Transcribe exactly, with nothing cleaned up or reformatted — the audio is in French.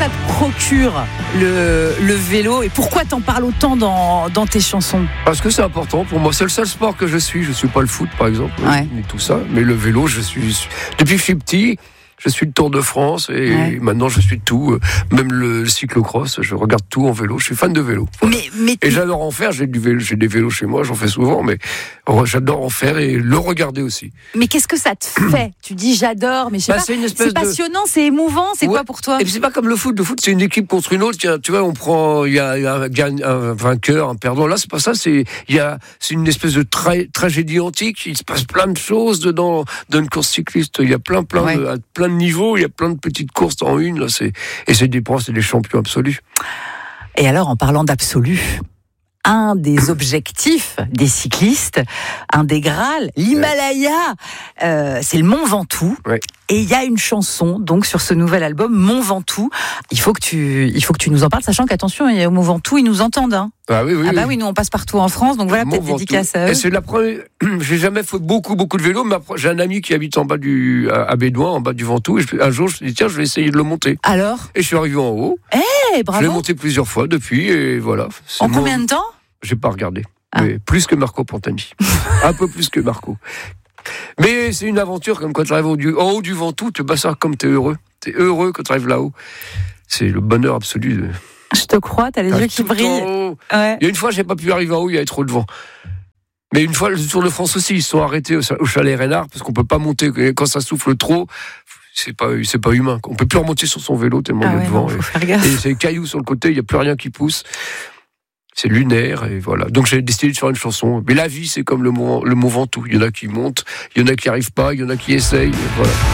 ça te procure le, le vélo et pourquoi t'en parles autant dans, dans tes chansons? Parce que c'est important pour moi. C'est le seul sport que je suis. Je suis pas le foot, par exemple, ouais. ni tout ça. Mais le vélo, je suis depuis que je suis petit. Je suis le Tour de France et ouais. maintenant je suis tout, même le cyclocross, je regarde tout en vélo, je suis fan de vélo. Voilà. Mais, mais et j'adore en faire, j'ai, du vélo, j'ai des vélos chez moi, j'en fais souvent, mais j'adore en faire et le regarder aussi. Mais qu'est-ce que ça te fait? Tu dis j'adore, mais je sais bah, pas, c'est, une c'est passionnant, de... c'est émouvant, c'est ouais. quoi pour toi? Et puis c'est pas comme le foot, le foot c'est une équipe contre une autre, tiens, tu vois, on prend, il y a, y a un, un vainqueur, un perdant, là c'est pas ça, c'est, y a, c'est une espèce de tra- tragédie antique, il se passe plein de choses dedans, dans une course cycliste, il y a plein, plein, ouais. de, plein de niveaux, il y a plein de petites courses en une, là, c'est, et c'est des pros, c'est des champions absolus. Et alors, en parlant d'absolu, un des objectifs des cyclistes, un des Graals, l'Himalaya, euh, c'est le Mont Ventoux. Ouais. Et il y a une chanson, donc, sur ce nouvel album, Mont Ventoux. Il faut que tu, il faut que tu nous en parles, sachant qu'attention, au Mont Ventoux, ils nous entendent, hein. Ah oui, oui. Ah bah oui, nous on passe partout en France, donc voilà, Mont peut-être Ventoux. Dédicace à eux. Et c'est la première. J'ai jamais fait beaucoup, beaucoup de vélo, mais j'ai un ami qui habite en bas du, à Bédouin, en bas du Ventoux, et je, un jour je me suis dit, tiens, je vais essayer de le monter. Alors? Et je suis arrivé en haut. Eh, hey, bravo! Je l'ai monté plusieurs fois depuis, et voilà. C'est en mon... combien de temps? J'ai pas regardé. Ah. Mais plus que Marco Pantani. Un peu plus que Marco. Mais c'est une aventure, comme quand tu arrives en haut du Ventoux, tu vas savoir comme t'es heureux. T'es heureux quand tu arrives là-haut. C'est le bonheur absolu de... Je te crois, t'as les yeux qui brillent. Ouais. Il y a une fois, j'ai pas pu arriver en haut, il y avait trop de vent. Mais une fois, le Tour de France aussi, ils se sont arrêtés au, au chalet Reynard, parce qu'on peut pas monter, quand ça souffle trop, c'est pas, c'est pas humain. On peut plus remonter sur son vélo tellement il ah y a de vent. Et, et c'est des cailloux sur le côté, il y a plus rien qui pousse. C'est lunaire, et voilà. Donc j'ai décidé de faire une chanson. Mais la vie, c'est comme le Mont, le Mont Ventoux. Il y en a qui montent, il y en a qui arrivent pas, il y en a qui essayent, voilà.